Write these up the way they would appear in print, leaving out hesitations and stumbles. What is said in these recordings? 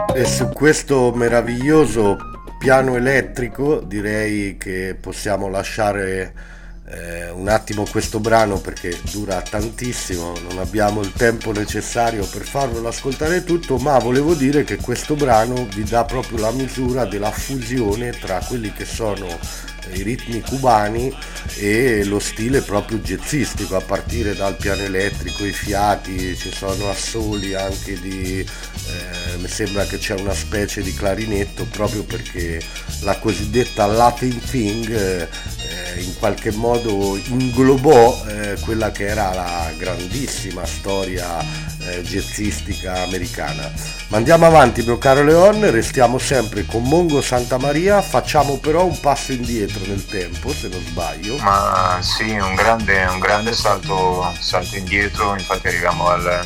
E su questo meraviglioso piano elettrico direi che possiamo lasciare un attimo questo brano perché dura tantissimo, non abbiamo il tempo necessario per farvelo ascoltare tutto, ma volevo dire che questo brano vi dà proprio la misura della fusione tra quelli che sono i ritmi cubani e lo stile proprio jazzistico, a partire dal piano elettrico, i fiati, ci sono assoli anche di mi sembra che c'è una specie di clarinetto proprio perché la cosiddetta Latin Thing in qualche modo inglobò quella che era la grandissima storia jazzistica americana. Ma andiamo avanti, mio caro Leon, restiamo sempre con Mongo Santamaria, facciamo però un passo indietro nel tempo, se non sbaglio. Ma sì, un grande salto indietro, infatti arriviamo al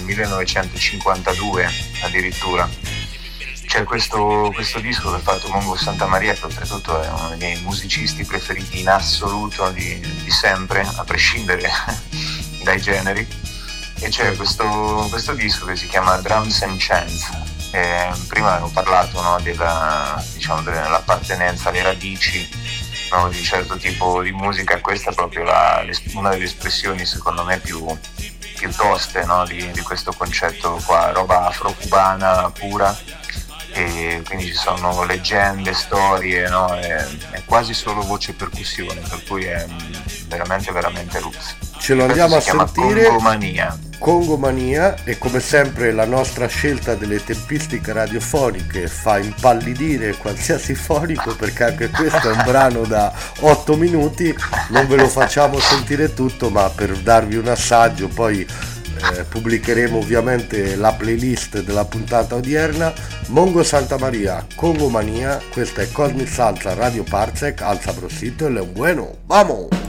1952 addirittura. C'è questo disco che ha fatto Mongo Santamaria, che oltretutto è uno dei miei musicisti preferiti in assoluto di sempre, a prescindere dai generi. E c'è questo disco che si chiama Drums and Chants. Prima avevo parlato, no, dell'appartenenza alle radici, no, di un certo tipo di musica. Questa è proprio una delle espressioni secondo me più toste, no, di questo concetto qua, roba afro-cubana pura. E quindi ci sono leggende, storie, no? È quasi solo voce e percussione, per cui è veramente veramente roots. Ce lo andiamo a sentire. Congomania. Congomania, e come sempre la nostra scelta delle tempistiche radiofoniche fa impallidire qualsiasi fonico, perché anche questo è un brano da 8 minuti, non ve lo facciamo sentire tutto, ma per darvi un assaggio poi pubblicheremo ovviamente la playlist della puntata odierna. Mongo Santamaria, Congomania, questa è Cosmic Salsa Radio Parsec, al sabrosito e le bueno, vamos!